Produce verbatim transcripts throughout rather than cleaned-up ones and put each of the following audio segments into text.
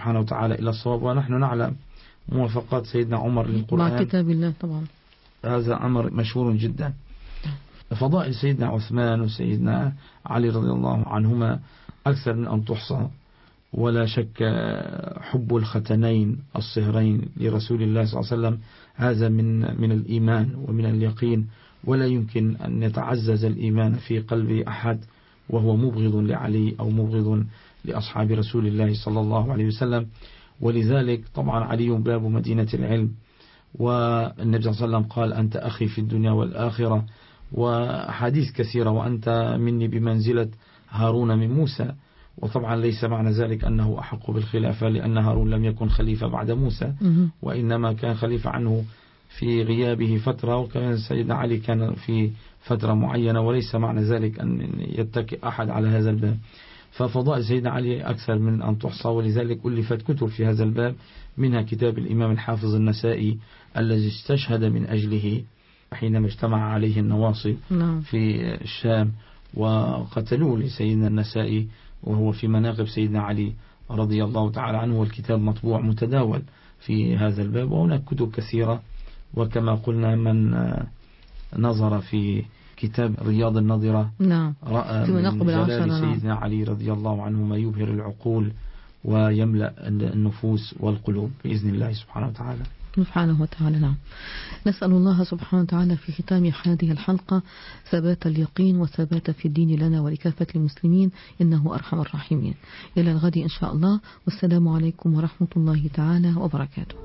سبحانه وتعالى إلى الصواب. ونحن نعلم موافقات سيدنا عمر للقرآن مع كتاب الله طبعا، هذا أمر مشهور جدا. فضائل سيدنا عثمان وسيدنا علي رضي الله عنهما أكثر من أن تحصى، ولا شك حب الختنين الصهرين لرسول الله صلى الله عليه وسلم هذا من من الإيمان ومن اليقين، ولا يمكن أن يتعزز الإيمان في قلب أحد وهو مبغض لعلي أو مبغض لأصحاب رسول الله صلى الله عليه وسلم. ولذلك طبعا علي باب مدينة العلم، والنبي صلى الله عليه وسلم قال أنت أخي في الدنيا والآخرة، وحديث كثيرة وأنت مني بمنزلة هارون من موسى. وطبعا ليس معنى ذلك أنه أحق بالخلافة، لأن هارون لم يكن خليفة بعد موسى، وإنما كان خليفة عنه في غيابه فترة، وكان سيدنا علي كان في فترة معينة، وليس معنى ذلك أن يتكئ أحد على هذا الباب. ففضائل سيدنا علي أكثر من أن تحصى، ولذلك ألفت كتب في هذا الباب، منها كتاب الإمام الحافظ النسائي الذي استشهد من أجله حينما اجتمع عليه النواصب في الشام وقتلوه لسيدنا النسائي، وهو في مناقب سيدنا علي رضي الله تعالى عنه، والكتاب مطبوع متداول في هذا الباب. وهناك كتب كثيرة، وكما قلنا من نظر في كتاب رياض النظرة نعم رأى من جلال سيدنا علي رضي الله عنه ما يبهر العقول ويملأ النفوس والقلوب بإذن الله سبحانه وتعالى سبحانه وتعالى. نعم، نسأل الله سبحانه وتعالى في ختام هذه الحلقة ثبات اليقين وثبات في الدين لنا ولكافة المسلمين، إنه أرحم الراحمين. إلى الغد إن شاء الله، والسلام عليكم ورحمة الله تعالى وبركاته.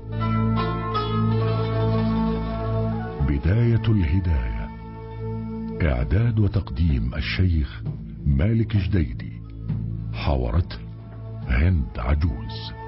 بداية الهداية، إعداد وتقديم الشيخ مالك جديدي، حاورته هند عجوز.